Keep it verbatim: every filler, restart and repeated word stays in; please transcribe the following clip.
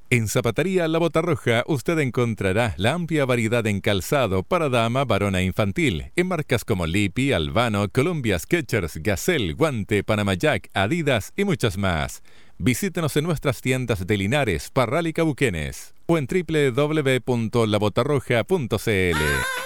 En Zapatería La Bota Roja usted encontrará la amplia variedad en calzado para dama, varón e infantil, en marcas como Lipi, Albano, Columbia, Skechers, Gazelle, Guante, Panama Jack, Adidas y muchas más. Visítenos en nuestras tiendas de Linares, Parral y Cauquenes o en doble u doble u doble u punto la bota roja punto c l.